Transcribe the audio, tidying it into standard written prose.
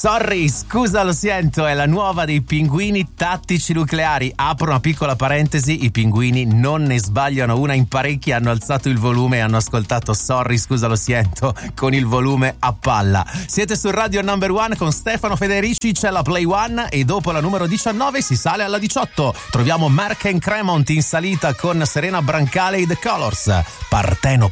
Sorry, scusa lo siento, è la nuova dei Pinguini Tattici Nucleari. Apro una piccola parentesi, i pinguini non ne sbagliano una in parecchi, hanno alzato il volume e hanno ascoltato Sorry, scusa lo siento con il volume a palla. Siete su Radio Number One con Stefano Federici, c'è la Play One e dopo la numero 19 si sale alla 18. Troviamo Mark and Cremont in salita con Serena Brancale e The Colors. Partenope.